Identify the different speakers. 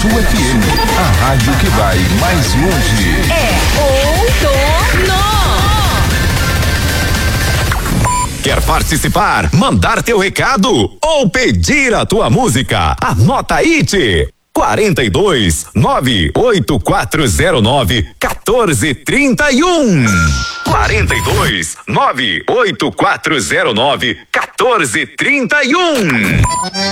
Speaker 1: Sul FM, a rádio que vai mais longe.
Speaker 2: É outono.
Speaker 3: Quer participar, mandar teu recado ou pedir a tua música? Anota aí, tchê. 42 98409 1431. 42 98409 1431.